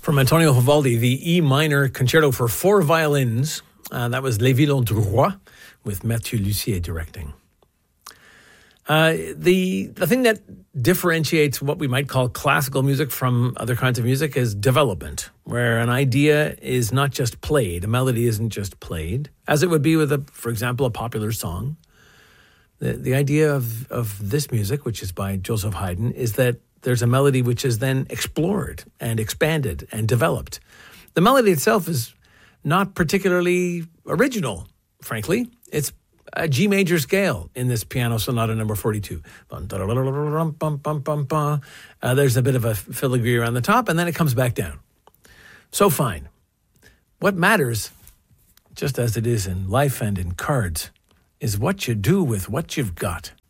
From Antonio Vivaldi, the E minor concerto for 4 violins. That was Les Violons du Roi, with Mathieu Lussier directing. The thing that differentiates what we might call classical music from other kinds of music is development, where an idea is not just played, a melody isn't just played, as it would be with, for example, a popular song. The idea of this music, which is by Joseph Haydn, is that there's a melody which is then explored and expanded and developed. The melody itself is not particularly original, frankly. It's a G major scale in this piano sonata number 42. There's a bit of a filigree around the top, and then it comes back down. So fine. What matters, just as it is in life and in cards, is what you do with what you've got.